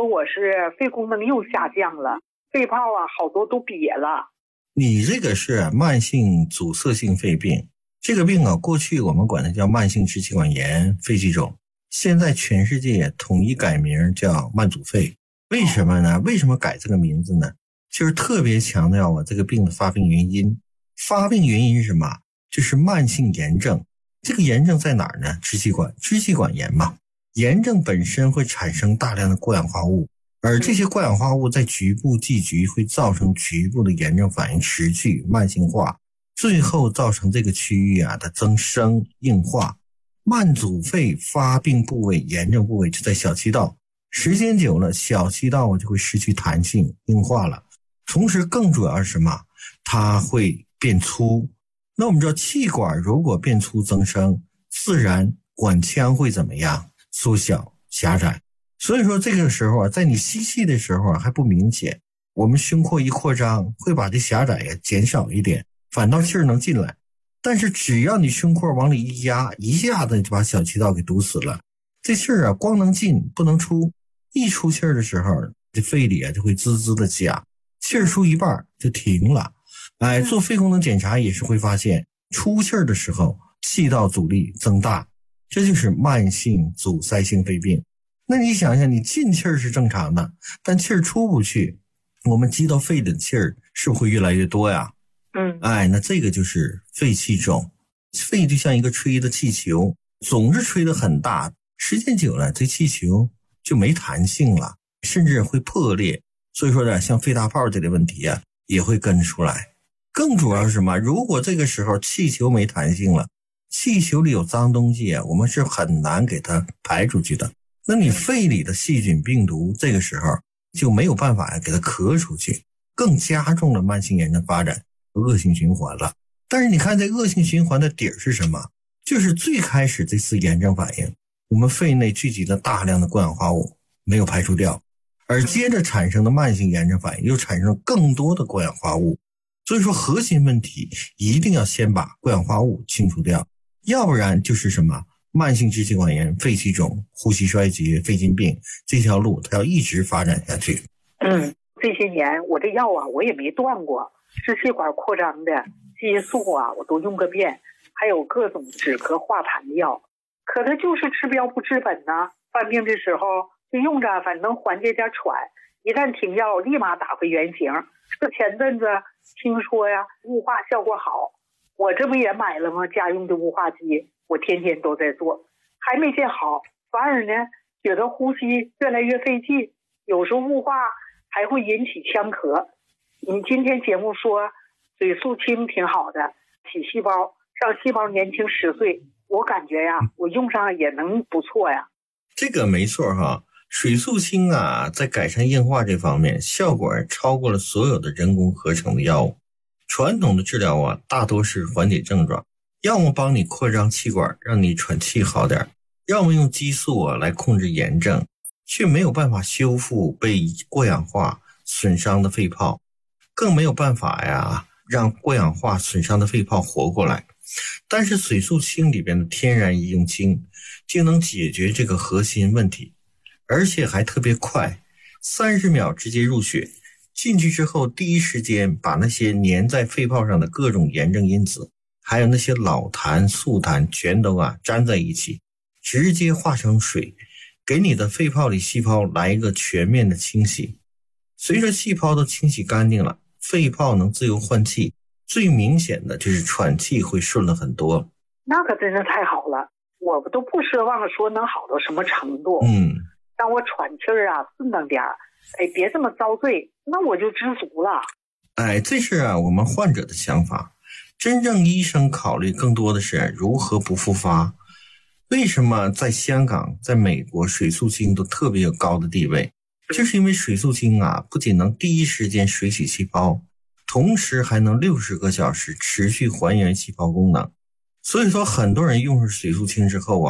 我是肺功能又下降了，肺泡好多都瘪了。 你这个是慢性阻塞性肺病，这个病过去我们管它叫慢性支气管炎、肺气肿，现在全世界统一改名叫慢阻肺。为什么呢？为什么改这个名字呢？就是特别强调这个病的发病原因。发病原因是什么？就是慢性炎症。这个炎症在哪儿呢？支气管炎嘛。炎症本身会产生大量的过氧化物，而这些过氧化物在局部积聚，会造成局部的炎症反应持续慢性化，最后造成这个区域的增生硬化。慢阻肺发病部位、炎症部位就在小气道，时间久了，小气道就会失去弹性，硬化了。同时更主要是什么？它会变粗。那我们知道气管如果变粗增生，自然管腔会怎么样？缩小狭窄。所以说这个时候在你吸气的时候还不明显，我们胸廓一扩张会把这狭窄减少一点，反倒气儿能进来。但是只要你胸廓往里一压，一下子就把小气道给堵死了。这气儿光能进不能出，一出气儿的时候，这肺里就会滋滋的响，气儿出一半就停了。做肺功能检查也是会发现，出气儿的时候气道阻力增大，这就是慢性阻塞性肺病。那你想想，你进气儿是正常的，但气儿出不去，我们积到肺里的气儿是不是会越来越多呀？那这个就是肺气肿。肺就像一个吹的气球，总是吹得很大，时间久了这气球就没弹性了，甚至会破裂。所以说像肺大泡这类问题也会跟出来。更主要是什么？如果这个时候气球没弹性了，气球里有脏东西我们是很难给它排出去的。那你肺里的细菌病毒这个时候就没有办法给它咳出去，更加重了慢性炎症发展，恶性循环了。但是你看这恶性循环的底儿是什么？就是最开始这次炎症反应，我们肺内聚集了大量的过氧化物没有排除掉，而接着产生的慢性炎症反应又产生更多的过氧化物。所以说核心问题一定要先把过氧化物清除掉，要不然就是什么慢性支气管炎、肺气肿、呼吸衰竭、肺心病，这条路它要一直发展下去。 这些年我这药我也没断过，支气管扩张的激素我都用个遍，还有各种止咳化痰的药，可它就是治标不治本呢。犯病的时候就用着，反正能缓解点喘，一旦停药立马打回原形。这前阵子听说雾化效果好，我这不也买了吗？家用的雾化机，我天天都在做，还没见好，反而呢觉得呼吸越来越费劲，有时候雾化还会引起腔咳。你今天节目说水素清挺好的，体细胞让细胞年轻10岁，我感觉我用上也能不错呀。 这个没错哈，水素清在改善硬化这方面效果超过了所有的人工合成的药物。传统的治疗大多是缓解症状，要么帮你扩张气管让你喘气好点，要么用激素来控制炎症，却没有办法修复被过氧化损伤的肺泡，更没有办法让过氧化损伤的肺泡活过来。但是水素清里边的天然医用氢就能解决这个核心问题，而且还特别快，30秒直接入血，进去之后第一时间把那些粘在肺泡上的各种炎症因子，还有那些老痰素痰全都粘在一起，直接化成水，给你的肺泡里细胞来一个全面的清洗。随着细胞都清洗干净了，肺泡能自由换气，最明显的就是喘气会顺了很多。 那可真是太好了，我都不奢望说能好到什么程度，让我喘气儿顺当点儿，别这么遭罪，那我就知足了。 这是我们患者的想法，真正医生考虑更多的是如何不复发。为什么在香港、在美国水素清都特别有高的地位？就是因为水素清不仅能第一时间水洗细胞，同时还能60个小时持续还原细胞功能。所以说很多人用上水素清之后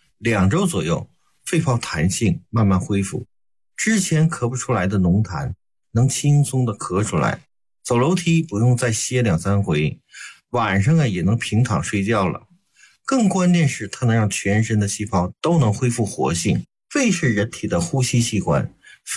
2周左右肺泡弹性慢慢恢复，之前咳不出来的浓痰能轻松的咳出来，走楼梯不用再歇2-3回，晚上也能平躺睡觉了。更关键是它能让全身的细胞都能恢复活性。肺是人体的呼吸器官，